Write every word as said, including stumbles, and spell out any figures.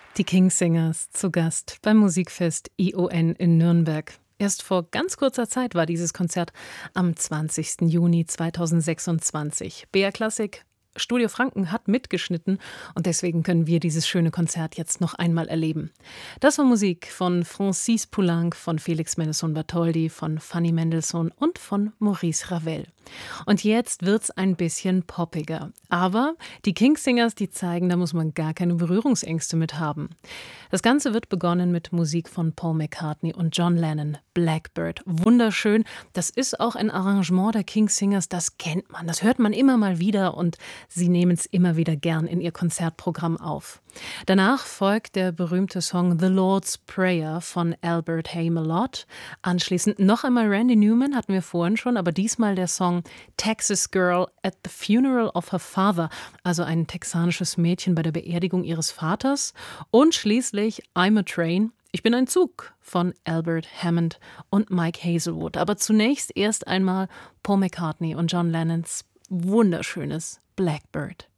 Die Kingsingers zu Gast beim Musikfest I O N in Nürnberg. Erst vor ganz kurzer Zeit war dieses Konzert am zwanzigsten Juni zweitausendsechsundzwanzig. B R Classic Studio Franken hat mitgeschnitten und deswegen können wir dieses schöne Konzert jetzt noch einmal erleben. Das war Musik von Francis Poulenc, von Felix Mendelssohn-Bartholdy, von Fanny Mendelssohn und von Maurice Ravel. Und jetzt wird's ein bisschen poppiger. Aber die Kingsingers, die zeigen, da muss man gar keine Berührungsängste mit haben. Das Ganze wird begonnen mit Musik von Paul McCartney und John Lennon, Blackbird. Wunderschön. Das ist auch ein Arrangement der Kingsingers, das kennt man. Das hört man immer mal wieder und sie nehmen es immer wieder gern in ihr Konzertprogramm auf. Danach folgt der berühmte Song The Lord's Prayer von Albert Haymalot. Anschließend noch einmal Randy Newman, hatten wir vorhin schon, aber diesmal der Song Texas Girl at the Funeral of Her Father, also ein texanisches Mädchen bei der Beerdigung ihres Vaters. Und schließlich I'm a Train, ich bin ein Zug von Albert Hammond und Mike Hazelwood. Aber zunächst erst einmal Paul McCartney und John Lennons wunderschönes Blackbird.